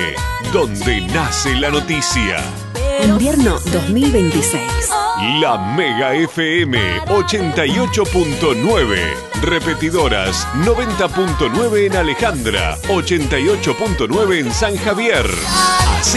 donde nace la noticia. Invierno 2026. La Mega FM 88.9. Repetidoras 90.9 en Alejandra, 88.9 en San Javier.